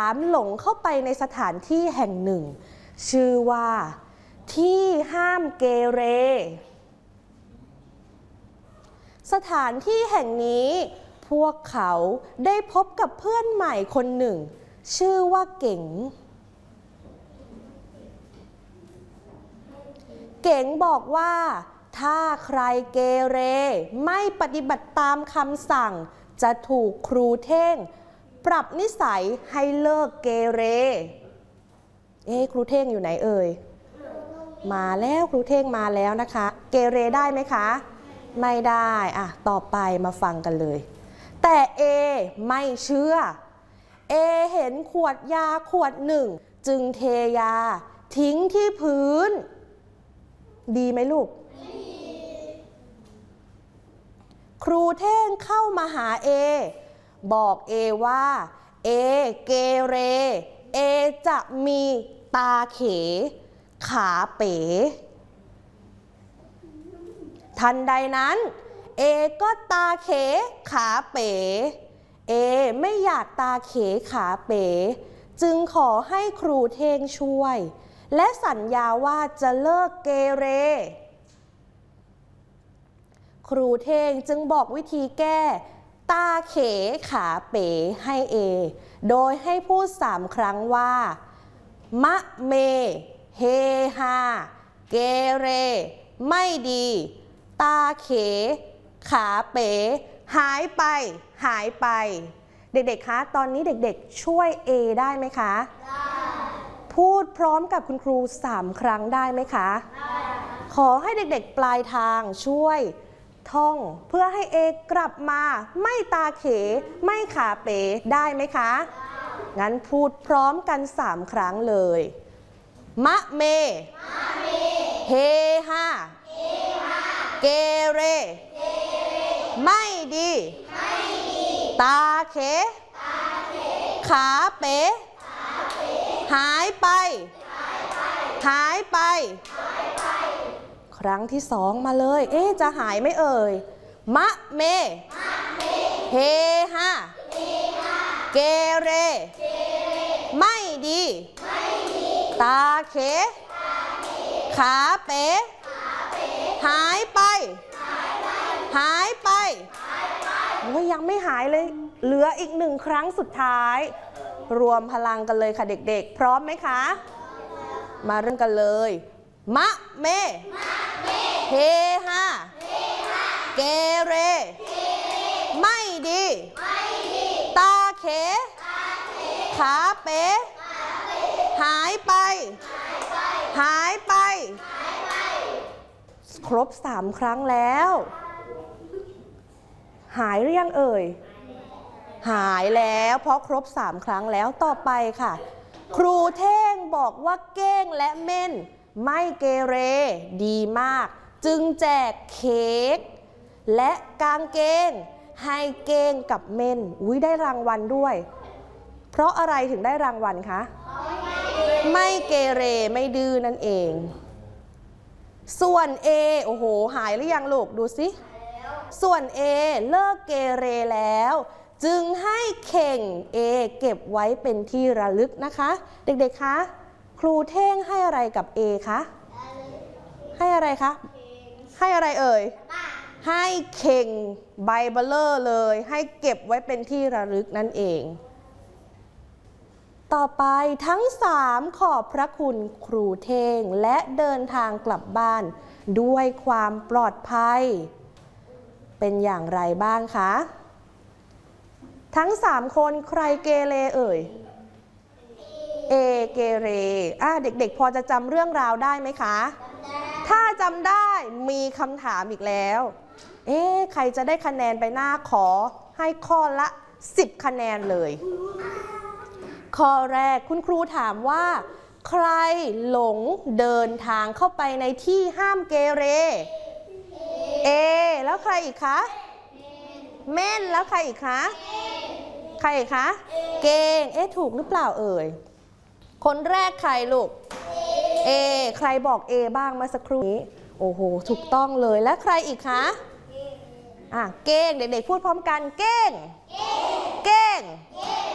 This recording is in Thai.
หลงเข้าไปในสถานที่แห่งหนึ่งชื่อว่าที่ห้ามเกเรสถานที่แห่งนี้พวกเขาได้พบกับเพื่อนใหม่คนหนึ่งชื่อว่าเก๋งบอกว่าถ้าใครเกเรไม่ปฏิบัติตามคำสั่งจะถูกครูเท่งปรับนิสัยให้เลิกเกเรครูเท่งอยู่ไหนเอ่ยมาแล้วครูเท่งมาแล้วนะคะเกเรได้ไหมคะไม่ได้ต่อไปมาฟังกันเลยแต่ไม่เชื่อเห็นขวดยาขวดหนึ่งจึงเทยาทิ้งที่พื้นดีไหมลูกครูเท่งเข้ามาหาบอกว่าเกเรจะมีตาเขขาเป๋ทันใดนั้นก็ตาเขขาเป๋ไม่อยากตาเขขาเป๋จึงขอให้ครูเท่งช่วยและสัญญาว่าจะเลิกเกเรครูเท่งจึงบอกวิธีแก้ตาเขขาเป๋ให้โดยให้พูด3 ครั้งว่ามะเมเฮฮาเกเรไม่ดีตาเขขาเป๋หายไปเด็กๆคะตอนนี้เด็กๆช่วยได้ไหมคะได้พูดพร้อมกับคุณครู3 ครั้งได้ไหมคะได้ขอให้เด็กๆปลายทางช่วยท่องเพื่อให้กลับมาไม่ตาเขไม่ขาเป๋ได้ไหมคะได้งั้นพูดพร้อมกัน3 ครั้งเลยมะเมเฮฮาเกเรไม่ดีตาเขขาเป๋หายไปครั้งที่2มาเลยจะหายไหมเอ่ยมะเมเฮฮาเกเรไม่ดีตาเขขาเป๋หายไปโอ้ยยังไม่หายเลยเหลืออีก1 ครั้งสุดท้ายรวมพลังกันเลยค่ะเด็กๆพร้อมไหมคะมาเริ่มกันเลยมะเมเฮฮาเกเรไม่ดีตาเขขาเป๋หายไปครบ3 ครั้งแล้วหายหรือยังเอ่ยหายแล้วเพราะครบ3 ครั้งแล้วต่อไปค่ะครูเท่งบอกว่าเก้งและเม่นไม่เกเรดีมากจึงแจกเค้กและกางเกงให้เก้งกับเม่นได้รางวัลด้วยเพราะอะไรถึงได้รางวัลคะไม่เกเรไม่ดื้อนั่นเองส่วนโอ้โหหายหรือยังลูกดูสิส่วนเลิกเกเรแล้วจึงให้เข่งเก็บไว้เป็นที่ระลึกนะคะเด็กๆคะครูเท่งให้อะไรกับคะให้อะไรคะให้อะไรเอ่ยให้เข่งใบเบลอเลยให้เก็บไว้เป็นที่ระลึกนั่นเองต่อไปทั้ง3ขอบพระคุณครูเท่งและเดินทางกลับบ้านด้วยความปลอดภัยเป็นอย่างไรบ้างคะทั้ง3 คนใครเกเรเอ่ยเกเรเด็กๆพอจะจำเรื่องราวได้ไหมคะถ้าจำได้มีคำถามอีกแล้วใครจะได้คะแนนไปหน้าขอให้ข้อละ10 คะแนนเลยข้อแรกคุณครูถามว่าใครหลงเดินทางเข้าไปในที่ห้ามเกเรแล้วใครอีกคะเม่นแล้วใครอีกคะเก่งถูกหรือเปล่าเอ่ยคนแรกใครลูกใครบอกบ้างมาสักครู่นี้โอ้โหถูกต้องเลยและใครอีกคะเก่งเด็กๆพูดพร้อมกันเก่ง